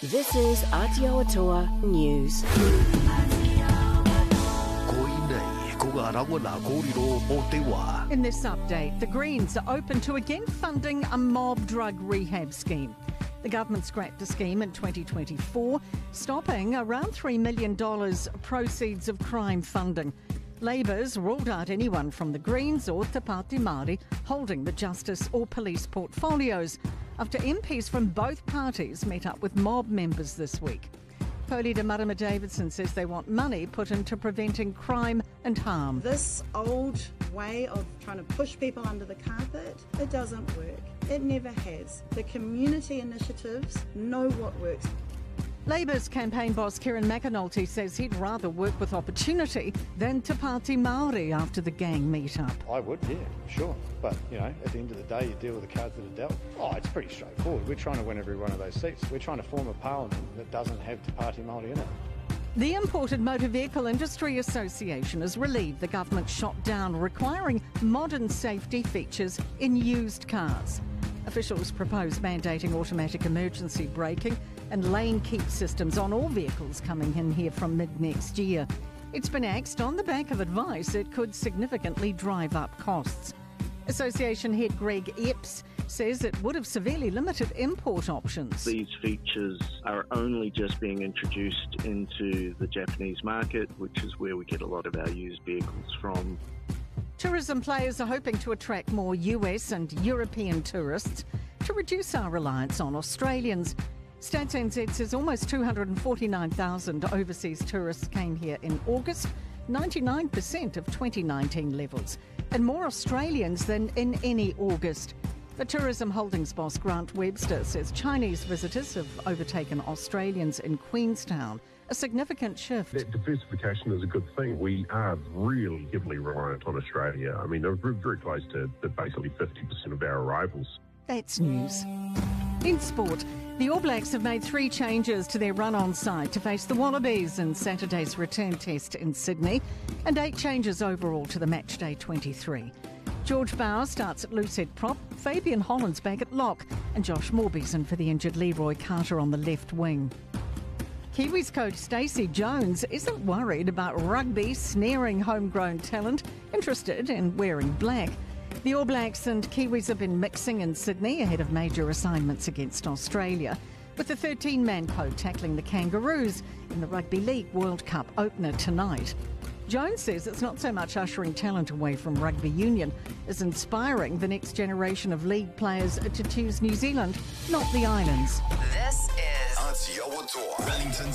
This is Aotearoa News. In this update, the Greens are open to again funding a mob drug rehab scheme. The government scrapped the scheme in 2024, stopping around $3 million proceeds of crime funding. Labour's ruled out anyone from the Greens or Te Pāti Māori holding the justice or police portfolios after MPs from both parties met up with mob members this week. Co-leader Marama Davidson says they want money put into preventing crime and harm. This old way of trying to push people under the carpet, it doesn't work. It never has. The community initiatives know what works. Labour's campaign boss Kieran McAnulty says he'd rather work with opportunity than Te Pāti Māori after the gang meet-up. I would, yeah, sure. But, at the end of the day, you deal with the cards that are dealt. Oh, it's pretty straightforward. We're trying to win every one of those seats. We're trying to form a parliament that doesn't have Te Pāti Māori in it. The Imported Motor Vehicle Industry Association is relieved the government shot down requiring modern safety features in used cars. Officials propose mandating automatic emergency braking and lane keep systems on all vehicles coming in here from mid-next year. It's been axed on the back of advice it could significantly drive up costs. Association head Greg Epps says it would have severely limited import options. These features are only just being introduced into the Japanese market, which is where we get a lot of our used vehicles from. Tourism players are hoping to attract more US and European tourists to reduce our reliance on Australians. Stats NZ says almost 249,000 overseas tourists came here in August, 99% of 2019 levels, and more Australians than in any August. The Tourism Holdings boss Grant Webster says Chinese visitors have overtaken Australians in Queenstown, a significant shift. That diversification is a good thing. We are really heavily reliant on Australia. I mean, we're very close to basically 50% of our arrivals. That's news. In sport, the All Blacks have made 3 changes to their run-on side to face the Wallabies in Saturday's return test in Sydney, and 8 changes overall to the matchday 23. George Bauer starts at loosehead prop, Fabian Holland's back at lock, and Josh Morby's in for the injured Leroy Carter on the left wing. Kiwis coach Stacey Jones isn't worried about rugby snaring homegrown talent interested in wearing black. The All Blacks and Kiwis have been mixing in Sydney ahead of major assignments against Australia, with the 13-man code tackling the Kangaroos in the Rugby League World Cup opener tonight. Jones says it's not so much ushering talent away from rugby union as inspiring the next generation of league players to choose New Zealand, not the islands. This is Aotearoa, Wellington's